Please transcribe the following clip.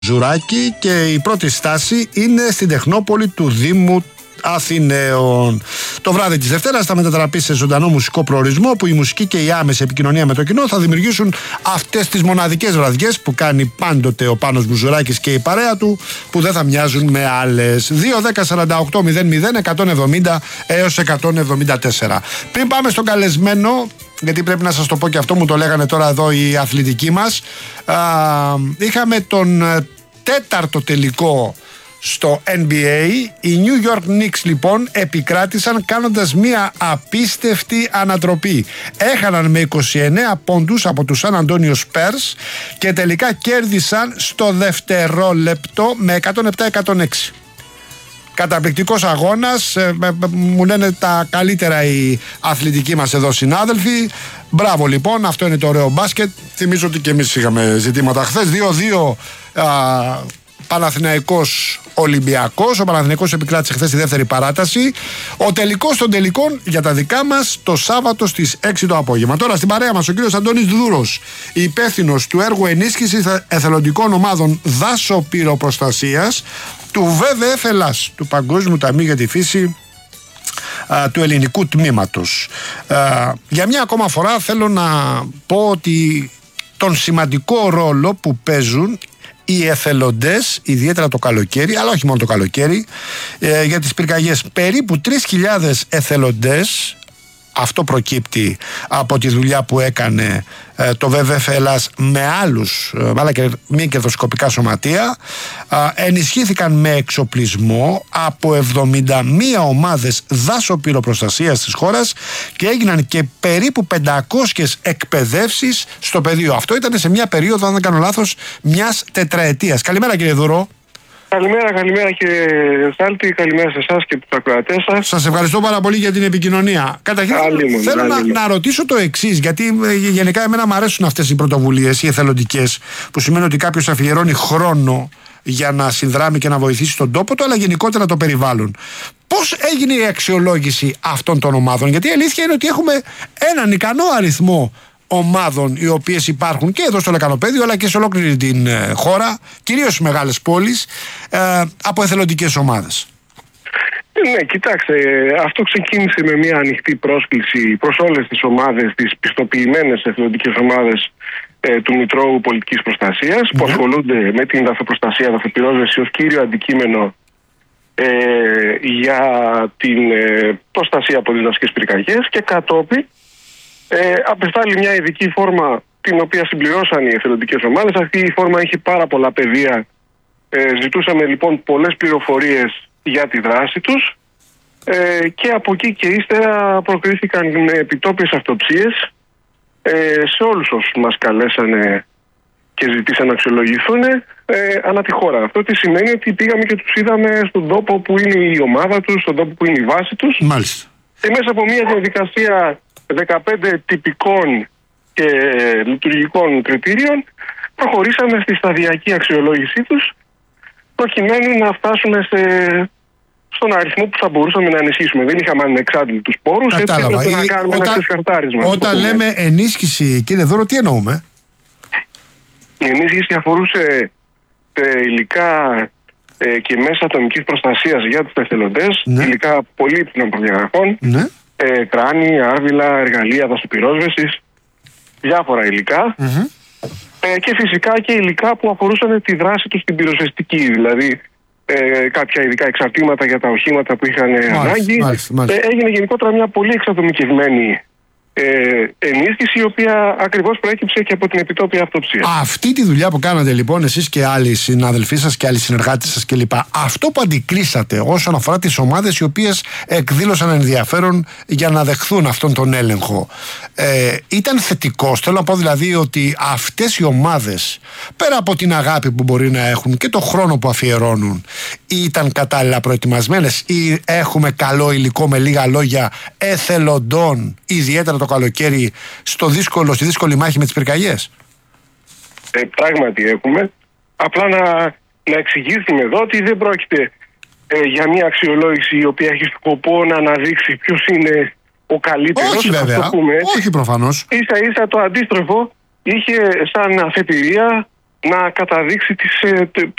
Ζουράκη και η πρώτη στάση είναι στην Τεχνόπολη του Δήμου Αθηναίων. Το βράδυ της Δευτέρας θα μετατραπεί σε ζωντανό μουσικό προορισμό, που η μουσική και η άμεση επικοινωνία με το κοινό θα δημιουργήσουν αυτές τις μοναδικές βραδιές που κάνει πάντοτε ο Πάνος Μπουζουράκης και η παρέα του, που δεν θα μοιάζουν με άλλες. 2-10-48-00-170 έως 174. Πριν πάμε στον καλεσμένο, γιατί πρέπει να σας το πω και αυτό, μου το λέγανε τώρα εδώ οι αθλητικοί μας, είχαμε τον τέταρτο τελικό στο NBA. Οι New York Knicks λοιπόν επικράτησαν κάνοντας μια απίστευτη ανατροπή. Έχαναν με 29 πόντους από τους San Antonio Spurs και τελικά κέρδισαν στο δευτερόλεπτο με 107-106. Καταπληκτικός αγώνας, μου λένε τα καλύτερα οι αθλητικοί μας εδώ συνάδελφοι. Μπράβο λοιπόν, αυτό είναι το ωραίο μπάσκετ. Θυμίζω ότι και εμείς είχαμε ζητήματα χθες. 2-2 Παναθηναϊκός Ολυμπιακός. Ο Παναθηναϊκός επικράτησε χθες τη δεύτερη παράταση. Ο τελικός των τελικών για τα δικά μας το Σάββατο στις 6 το απόγευμα. Τώρα στην παρέα μας ο κύριος Αντώνης Δούρος, υπεύθυνος του έργου ενίσχυσης εθελοντικών ομάδων δάσο-πυροπροστασίας του WWF Ελλάς, του Παγκόσμιου Ταμείου για τη Φύση, του ελληνικού τμήματος. Για μια ακόμα φορά θέλω να πω ότι τον σημαντικό ρόλο που παίζουν οι εθελοντές, ιδιαίτερα το καλοκαίρι, αλλά όχι μόνο το καλοκαίρι, για τις πυρκαγιές. Περίπου 3.000 εθελοντές, αυτό προκύπτει από τη δουλειά που έκανε το WWF Ελλάς με άλλους, αλλά και μη κερδοσκοπικά σωματεία, ενισχύθηκαν με εξοπλισμό από 71 ομάδες δάσο-πυροπροστασίας της χώρας και έγιναν και περίπου 500 εκπαιδεύσεις στο πεδίο. Αυτό ήταν σε μια περίοδο, αν δεν κάνω λάθος, μιας τετραετίας. Καλημέρα κύριε Δουρό. Καλημέρα κύριε Σάλτη, καλημέρα σε εσάς και τους ακροατές σας. Σας ευχαριστώ πάρα πολύ για την επικοινωνία. Καταρχήν θέλω να ρωτήσω το εξής, γιατί γενικά εμένα μου αρέσουν αυτές οι πρωτοβουλίες, οι εθελοντικές, που σημαίνει ότι κάποιος αφιερώνει χρόνο για να συνδράμει και να βοηθήσει τον τόπο του, αλλά γενικότερα το περιβάλλον. Πώς έγινε η αξιολόγηση αυτών των ομάδων? Γιατί η αλήθεια είναι ότι έχουμε έναν ικανό αριθμό ομάδων οι οποίες υπάρχουν και εδώ στο Λεκανοπέδιο αλλά και σε ολόκληρη την χώρα, κυρίως στις μεγάλες πόλεις, από εθελοντικές ομάδες. Ναι, κοιτάξτε, αυτό ξεκίνησε με μια ανοιχτή πρόσκληση προς όλες τις ομάδες, τις πιστοποιημένες εθελοντικές ομάδες του Μητρώου Πολιτικής Προστασίας, που ασχολούνται με την δασοπροστασία, δασοπυρόσβεση ως κύριο αντικείμενο για την προστασία από τις δασικές πυρκαγιές, και κατόπιν απεστάλλει μια ειδική φόρμα την οποία συμπληρώσαν οι εθελοντικές ομάδες. Αυτή η φόρμα είχε πάρα πολλά πεδία. Ζητούσαμε λοιπόν πολλές πληροφορίες για τη δράση τους και από εκεί και ύστερα προκρίθηκαν επιτόπιες αυτοψίες σε όλους όσους μας καλέσανε και ζητήσαν να αξιολογηθούν ανά τη χώρα. Αυτό τι σημαίνει? Ότι πήγαμε και τους είδαμε στον τόπο που είναι η ομάδα τους, στον τόπο που είναι η βάση τους. Μάλιστα. Και μέσα από μια διαδικασία 15 τυπικών και λειτουργικών κριτήριων προχωρήσαμε στη σταδιακή αξιολόγησή τους, προκειμένου να φτάσουμε στον αριθμό που θα μπορούσαμε να ενισχύσουμε. Δεν είχαμε ανεξάντλητους πόρους, έτσι έπρεπε να κάνουμε ένα ξεσκαρτάρισμα. Όταν λέμε ενίσχυση, κύριε Δώρο, τι εννοούμε? Η ενίσχυση αφορούσε υλικά και μέσα ατομικής προστασίας για τους εθελοντές, υλικά πολύτιμων προδιαγραφών, κράνη, άρβιλα, εργαλεία δασοπυρόσβεσης, διάφορα υλικά, και φυσικά και υλικά που αφορούσαν τη δράση τους στην πυροσβεστική, δηλαδή κάποια ειδικά εξαρτήματα για τα οχήματα που είχαν ανάγκη. Έγινε γενικότερα μια πολύ εξατομικευμένη ενίσχυση, η οποία ακριβώς προέκυψε και από την επιτόπια αυτοψία. Αυτή τη δουλειά που κάνατε λοιπόν εσείς και άλλοι συναδελφοί σας και άλλοι συνεργάτες σας κλπ., αυτό που αντικρίσατε όσον αφορά τις ομάδες οι οποίες εκδήλωσαν ενδιαφέρον για να δεχθούν αυτόν τον έλεγχο, ήταν θετικός? Θέλω να πω δηλαδή ότι αυτές οι ομάδες, πέρα από την αγάπη που μπορεί να έχουν και το χρόνο που αφιερώνουν, ήταν κατάλληλα προετοιμασμένες, ή έχουμε καλό υλικό, με λίγα λόγια, εθελοντών, ιδιαίτερα το καλοκαίρι, στη δύσκολη μάχη με τις πυρκαγιές? Πράγματι έχουμε. Απλά να εξηγήσουμε εδώ ότι δεν πρόκειται για μια αξιολόγηση η οποία έχει σκοπό να αναδείξει ποιος είναι ο καλύτερος. Όχι βέβαια, όχι προφανώς. Ίσα ίσα το αντίστροφο είχε σαν αφετηρία να καταδείξει